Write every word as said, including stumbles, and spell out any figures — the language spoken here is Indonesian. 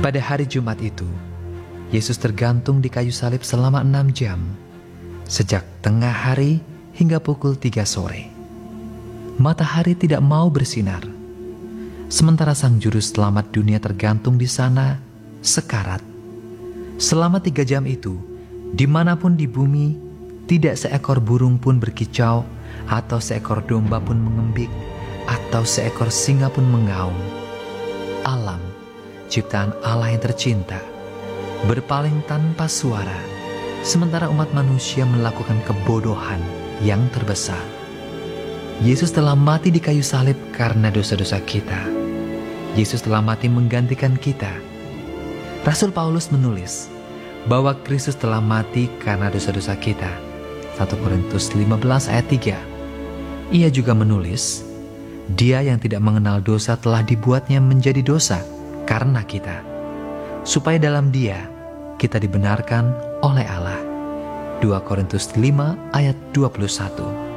Pada hari Jumat itu, Yesus tergantung di kayu salib selama enam jam, sejak tengah hari hingga pukul tiga sore. Matahari tidak mau bersinar, sementara Sang Juru Selamat dunia tergantung di sana, sekarat. Selama tiga jam itu, dimanapun di bumi, tidak seekor burung pun berkicau, atau seekor domba pun mengembik, atau seekor singa pun mengaum. Alam, ciptaan Allah yang tercinta, berpaling tanpa suara, sementara umat manusia melakukan kebodohan yang terbesar. Yesus telah mati di kayu salib karena dosa-dosa kita. Yesus telah mati menggantikan kita. Rasul Paulus menulis bahwa Kristus telah mati karena dosa-dosa kita. satu Korintus lima belas ayat tiga. Ia juga menulis, Dia yang tidak mengenal dosa telah dibuatnya menjadi dosa karena kita, supaya dalam Dia kita dibenarkan oleh Allah. dua Korintus lima ayat dua puluh satu.